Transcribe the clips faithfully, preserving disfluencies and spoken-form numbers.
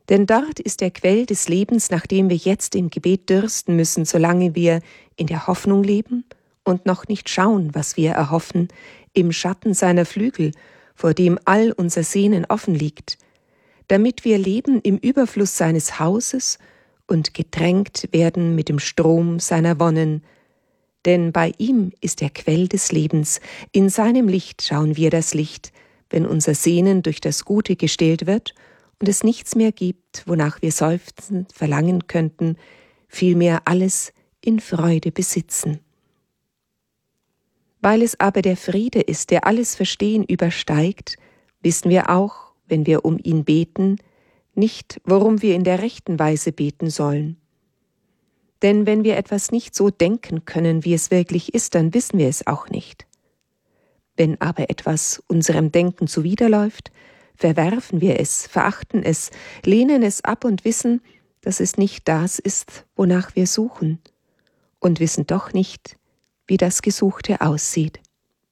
Denn dort ist der Quell des Lebens, nach dem wir jetzt im Gebet dürsten müssen, solange wir in der Hoffnung leben und noch nicht schauen, was wir erhoffen, im Schatten seiner Flügel, vor dem all unser Sehnen offen liegt, damit wir leben im Überfluss seines Hauses und getränkt werden mit dem Strom seiner Wonnen. Denn bei ihm ist der Quell des Lebens, in seinem Licht schauen wir das Licht, wenn unser Sehnen durch das Gute gestillt wird und es nichts mehr gibt, wonach wir seufzend verlangen könnten, vielmehr alles in Freude besitzen. Weil es aber der Friede ist, der alles Verstehen übersteigt, wissen wir auch, wenn wir um ihn beten, nicht, worum wir in der rechten Weise beten sollen. Denn wenn wir etwas nicht so denken können, wie es wirklich ist, dann wissen wir es auch nicht. Wenn aber etwas unserem Denken zuwiderläuft, verwerfen wir es, verachten es, lehnen es ab und wissen, dass es nicht das ist, wonach wir suchen, und wissen doch nicht, wie das Gesuchte aussieht.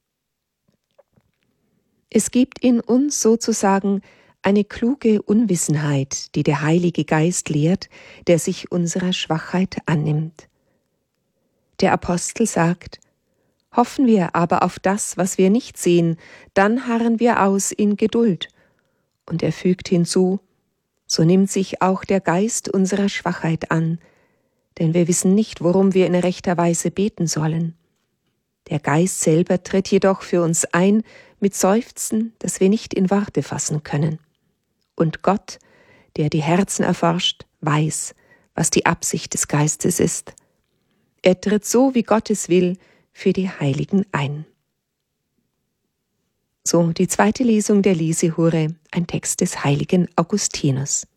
Es gibt in uns sozusagen eine kluge Unwissenheit, die der Heilige Geist lehrt, der sich unserer Schwachheit annimmt. Der Apostel sagt: Hoffen wir aber auf das, was wir nicht sehen, dann harren wir aus in Geduld. Und er fügt hinzu: So nimmt sich auch der Geist unserer Schwachheit an, denn wir wissen nicht, worum wir in rechter Weise beten sollen. Der Geist selber tritt jedoch für uns ein mit Seufzen, das wir nicht in Worte fassen können. Und Gott, der die Herzen erforscht, weiß, was die Absicht des Geistes ist. Er tritt so, wie Gott es will, für die Heiligen ein. So die zweite Lesung der Lesehure, ein Text des heiligen Augustinus.